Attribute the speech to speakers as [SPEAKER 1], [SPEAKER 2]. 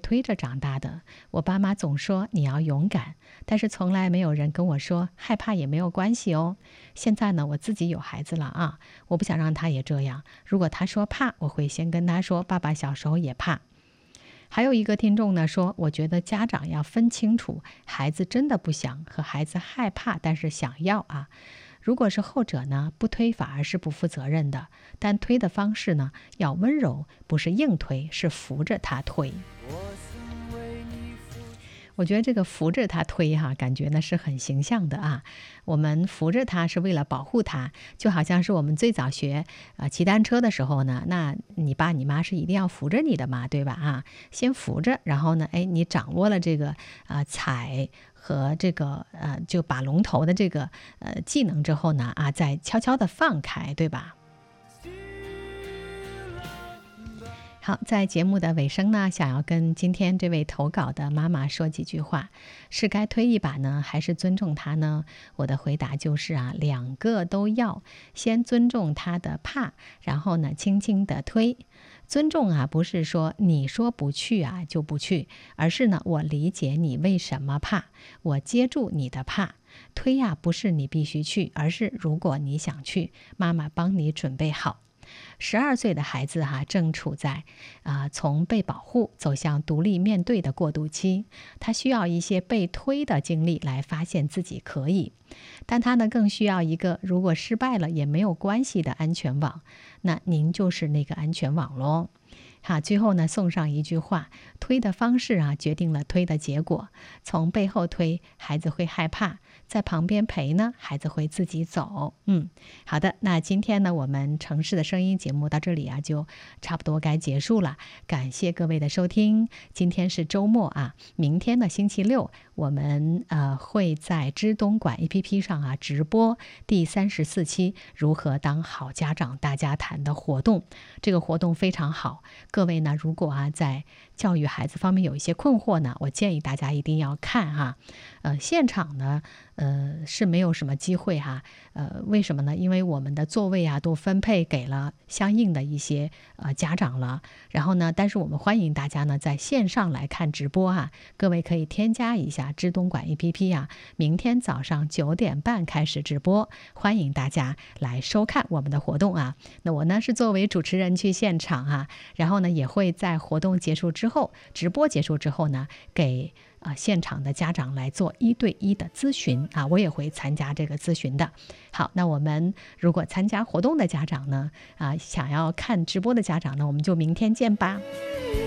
[SPEAKER 1] 推着长大的，我爸妈总说你要勇敢，但是从来没有人跟我说害怕也没有关系哦。现在呢，我自己有孩子了啊，我不想让他也这样。如果他说怕，我会先跟他说，爸爸小时候也怕。还有一个听众呢说，我觉得家长要分清楚，孩子真的不想和孩子害怕，但是想要啊。如果是后者呢，不推反而是不负责任的，但推的方式呢要温柔，不是硬推，是扶着他推。我觉得这个扶着他推哈，感觉呢是很形象的啊。我们扶着他是为了保护他，就好像是我们最早学骑单车的时候呢，那你爸你妈是一定要扶着你的嘛，对吧啊？先扶着，然后呢，你掌握了这个踩和这个就把龙头的这个技能之后呢再悄悄的放开，对吧？好，在节目的尾声呢，想要跟今天这位投稿的妈妈说几句话，是该推一把呢，还是尊重她呢？我的回答就是两个都要，先尊重她的怕，然后呢，轻轻的推。尊重不是说你说不去就不去，而是呢，我理解你为什么怕，我接住你的怕。推不是你必须去，而是如果你想去，妈妈帮你准备好。12岁的孩子正处在从被保护走向独立面对的过渡期，他需要一些被推的经历来发现自己可以，但他呢更需要一个如果失败了也没有关系的安全网，那您就是那个安全网咯。最后呢送上一句话，推的方式决定了推的结果。从背后推，孩子会害怕；在旁边陪呢，孩子会自己走。好的，那今天呢我们城市的声音节目到这里就差不多该结束了。感谢各位的收听。今天是周末明天的星期六，我们会在知东莞 APP 上直播第34期如何当好家长大家谈的活动。这个活动非常好，各位呢如果在教育孩子方面有一些困惑呢，我建议大家一定要看现场呢是没有什么机会为什么呢？因为我们的座位都分配给了相应的一些家长了。然后呢，但是我们欢迎大家呢在线上来看直播各位可以添加一下知东莞 APP 明天早上9点半开始直播，欢迎大家来收看我们的活动那我呢是作为主持人去现场然后呢也会在活动结束之后，直播结束之后呢，给现场的家长来做1对1的咨询我也会参加这个咨询的。好，那我们如果参加活动的家长呢想要看直播的家长呢，我们就明天见吧。